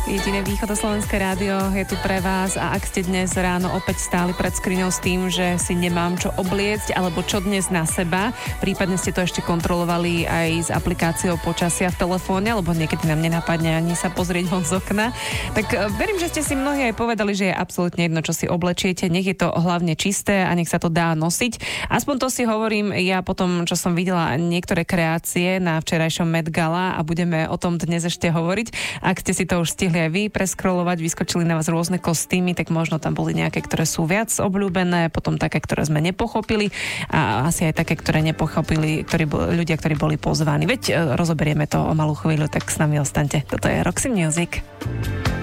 Jediné východoslovenské rádio je tu pre vás a ak ste dnes ráno opäť stáli pred skriňou s tým, že si nemám čo obliecť alebo čo dnes na seba, prípadne ste to ešte kontrolovali aj s aplikáciou počasia v telefóne, alebo niekedy nám nenapadne ani sa pozrieť von z okna, tak verím, že ste si mnohí aj povedali, že je absolútne jedno, čo si oblečiete, nech je to hlavne čisté a nech sa to dá nosiť. Aspoň to si hovorím ja potom, čo som videla niektoré kreácie na včerajšom Met Gala a budeme o tom dnes ešte hovoriť. Ak ste si to už stihli aj vy preskrolovať, vyskočili na vás rôzne kostýmy, tak možno tam boli nejaké, ktoré sú viac obľúbené, potom také, ktoré sme nepochopili a asi aj také, ktoré nepochopili ľudia, ktorí boli pozvaní. Veď rozoberieme to o malú chvíľu, tak s nami ostaňte. Toto je Roxy Music.